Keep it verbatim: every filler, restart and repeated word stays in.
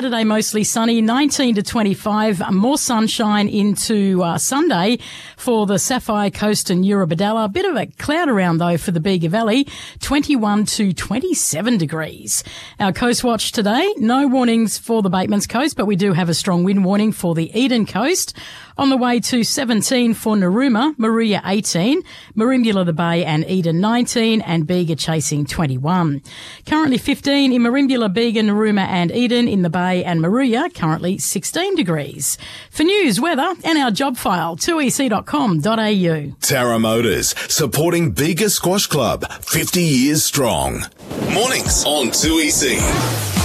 Saturday, mostly sunny, nineteen to twenty-five, more sunshine into uh, Sunday for the Sapphire Coast and Eurobodalla. A bit of a cloud around, though, for the Bega Valley, twenty-one to twenty-seven degrees. Our Coast Watch today, no warnings for the Batemans Coast, but we do have a strong wind warning for the Eden Coast. On the way to seventeen for Narooma, Maruya eighteen, Merimbula the Bay and Eden nineteen, and Bega chasing twenty-one. Currently fifteen in Merimbula, Bega, Narooma and Eden. In the Bay and Maruya, currently sixteen degrees. For news, weather and our job file, two e c dot com dot a u. Tara Motors, supporting Bega Squash Club, fifty years strong. Mornings on two E C.